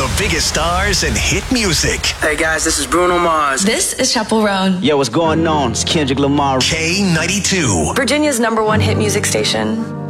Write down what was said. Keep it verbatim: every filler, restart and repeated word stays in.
The biggest stars and hit music. Hey guys, this is Bruno Mars. This is Chappell Roan. Yo, what's going on? It's Kendrick Lamar. K ninety-two. Virginia's number one hit music station.